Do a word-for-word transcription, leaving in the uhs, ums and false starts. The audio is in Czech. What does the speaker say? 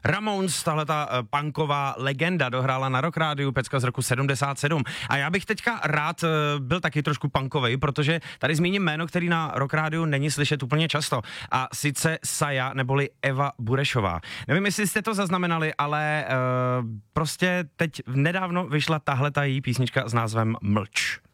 Ramones, tahle ta uh, punková legenda, dohrála na Rock Rádiu, pecka z roku sedmdesát sedm. A já bych teďka rád uh, byl taky trošku punkovej, protože tady zmíním jméno, který na Rock Rádiu není slyšet úplně často. A sice Saja neboli Eva Burešová. Nevím, jestli jste to zaznamenali, ale uh, prostě teď nedávno vyšla tahle ta její písnička s názvem Mlč.